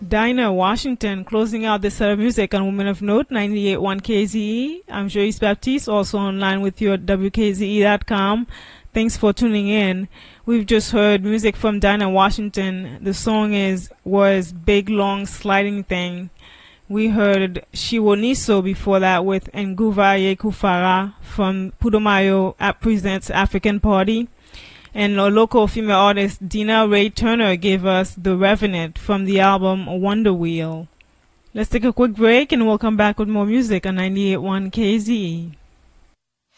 Dinah Washington closing out this set of music on Women of Note 98.1 KZE. I'm Joyce Baptiste, also online with you at WKZE.com. Thanks for tuning in. We've just heard music from Dinah Washington. The song was Big Long Sliding Thing. We heard Shiwoniso before that with Nguva Yekufara from Putumayo Presents African Party. And a local female artist, Dina Ray Turner, gave us The Revenant from the album Wonder Wheel. Let's take a quick break and we'll come back with more music on 98.1 KZE.